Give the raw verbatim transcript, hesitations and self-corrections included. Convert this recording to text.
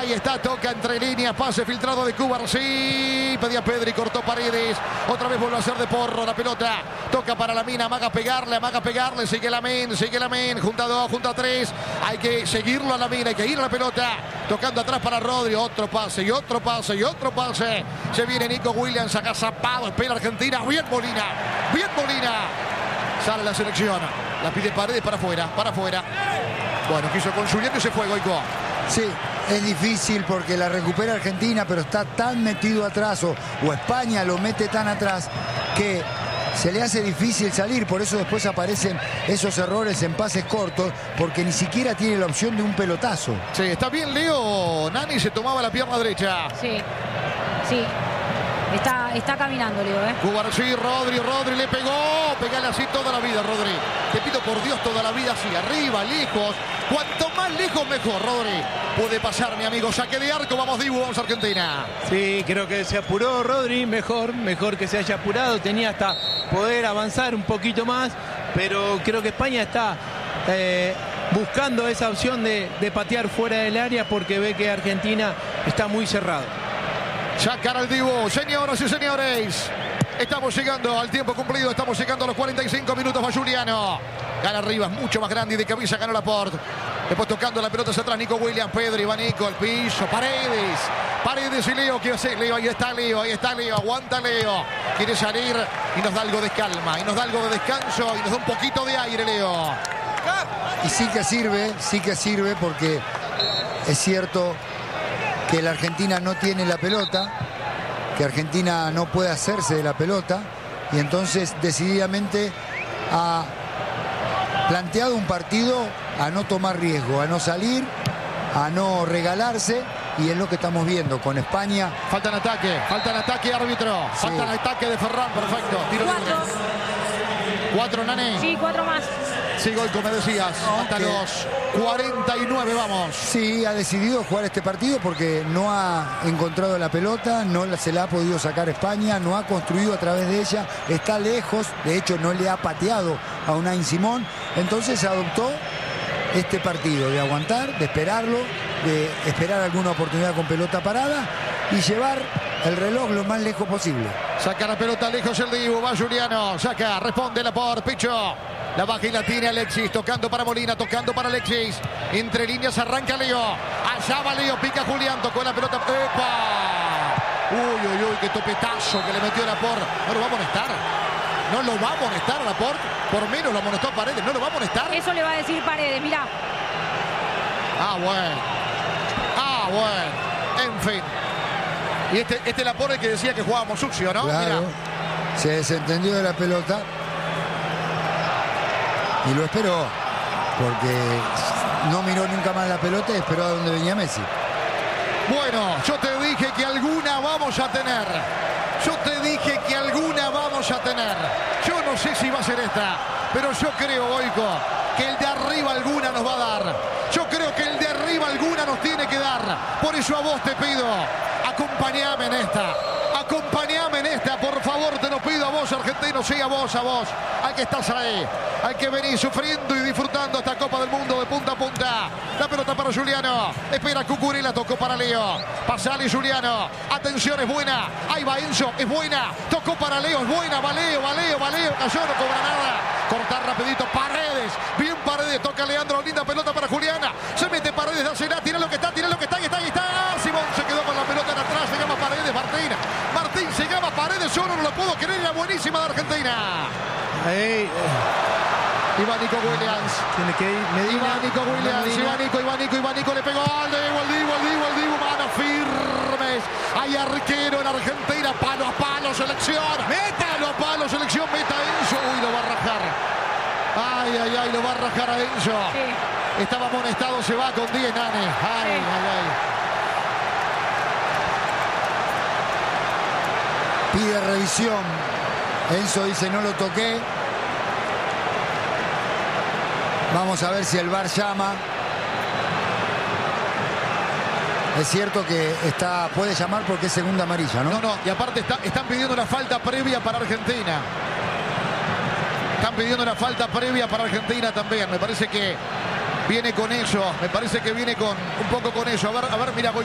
Ahí está, toca entre líneas, pase filtrado de Cubarsí. Pedía Pedri, cortó Paredes. Otra vez vuelve a ser de Porro la pelota. Toca para Lamine, amaga pegarle, amaga pegarle. Sigue Lamine, sigue Lamine. Junta a dos, junta a tres. Hay que seguirlo a Lamine, hay que ir a la pelota. Tocando atrás para Rodri. Otro pase y otro pase y otro pase. Se viene Nico Williams, agazapado. Espera Argentina. Bien Molina, bien Molina. Sale la selección. La pide Paredes para afuera, para afuera. Bueno, quiso con Julián y se fue Goico. Sí, es difícil porque la recupera Argentina, pero está tan metido atrás o, o España lo mete tan atrás que se le hace difícil salir. Por eso después aparecen esos errores en pases cortos, porque ni siquiera tiene la opción de un pelotazo. Sí, está bien Leo. Nani se tomaba la pierna derecha. Sí, sí. Está, está caminando, Leo, ¿eh? Cubarsí, Rodri, Rodri le pegó. Pegale así toda la vida, Rodri. Te pido por Dios toda la vida así, arriba, lejos. Cuanto más lejos, mejor, Rodri. Puede pasar, mi amigo. Saque de arco, vamos Dibu, vamos Argentina. Sí, creo que se apuró Rodri, mejor, mejor que se haya apurado. Tenía hasta poder avanzar un poquito más, pero creo que España está eh, buscando esa opción de, de patear fuera del área porque ve que Argentina está muy cerrado. Sacar al Dibu, señoras y señores. Estamos llegando al tiempo cumplido. Estamos llegando a los cuarenta y cinco minutos. Va Juliano. Gana arriba, es mucho más grande y de cabeza ganó Laporte. Después tocando la pelota hacia atrás. Nico Williams, Pedri, va Nico al piso. Paredes. Paredes y Leo. ¿Qué hace Leo? Ahí está Leo. Ahí está Leo. Aguanta Leo. Quiere salir y nos da algo de calma. Y nos da algo de descanso. Y nos da un poquito de aire, Leo. Y sí que sirve, sí que sirve porque es cierto que la Argentina no tiene la pelota, que Argentina no puede hacerse de la pelota, y entonces decididamente ha planteado un partido a no tomar riesgo, a no salir, a no regalarse, y es lo que estamos viendo con España. Falta en ataque, falta en ataque, árbitro. Sí. Falta en ataque de Ferran, perfecto. Tiro libre. Cuatro. Cuatro, Nani. Sí, cuatro más. Sí, Goico, me decías. Hasta Okay. los cuarenta y nueve, vamos. Sí, ha decidido jugar este partido porque no ha encontrado la pelota, no la- se la ha podido sacar España, no ha construido a través de ella, está lejos, de hecho no le ha pateado a Unai Simón, entonces adoptó este partido de aguantar, de esperarlo, de esperar alguna oportunidad con pelota parada y llevar el reloj lo más lejos posible. Saca la pelota lejos el Dibu, va Juliano, saca, responde la por Picho. La baja y la tiene Alexis, tocando para Molina, tocando para Alexis. Entre líneas arranca Leo. Allá va Leo, pica Julián, tocó la pelota. ¡Epa! Uy, uy, uy, qué topetazo que le metió Laporte. No lo va a amonestar. No lo va a amonestar a Laporte. Por menos lo amonestó a Paredes. No lo va a amonestar. Eso le va a decir Paredes, mirá. Ah, bueno. Ah, bueno. En fin. Y este, este Laporte que decía que jugábamos sucio, ¿no? Claro, Mirá. se desentendió de la pelota y lo esperó, porque no miró nunca más la pelota y esperó a donde venía Messi. Bueno, yo te dije que alguna vamos a tener. Yo te dije que alguna vamos a tener. Yo no sé si va a ser esta, pero yo creo, Goico, que el de arriba alguna nos va a dar. Yo creo que el de arriba alguna nos tiene que dar. Por eso a vos te pido, acompañame en esta. Acompañame en esta, por favor, te lo pido a vos, argentino, sí, a vos, a vos, al que estás ahí, al que venís sufriendo y disfrutando esta Copa del Mundo de punta a punta. La pelota para Juliano, espera Cucurella, tocó para Leo, pasale Juliano, atención, es buena, ahí va Enzo, es buena, tocó para Leo, es buena, va Leo, va Leo, va Leo, cayó, no cobra nada, cortar rapidito, Paredes, bien Paredes, toca Leandro, linda pelota para Juliana, se mete Paredes, hace nada, tira lo que está, tira lo que está, ahí está, ahí está, Simón se quedó con la pelota en atrás, se llama Paredes, Martín, Martín se llama Paredes, solo no lo puedo creer, la buenísima de Argentina. Ahí, eh, Iván Nico Williams. tiene que ir Medina. Iván Nico Williams, Medina. Iván Nico, Iván Nico, Iván Nico le pegó al Dibu, al Dibu, al Dibu, al Dibu, manos firmes. Hay arquero en Argentina, palo a palo, selección. Métalo a palo, selección, meta Enzo. Uy, lo va a rajar. Ay, ay, ay, lo va a rajar a Enzo. Sí. Estaba amonestado, se va con diez, Nane. Ay, Sí. ay, ay. Pide revisión. Enzo dice no lo toqué. Vamos a ver si el V A R llama. Es cierto que está, puede llamar porque es segunda amarilla, ¿no? No, no, y aparte está, están pidiendo una falta previa para Argentina. Están pidiendo una falta previa para Argentina también. Me parece que viene con eso. Me parece que viene con un poco con eso. A ver, a ver, mira,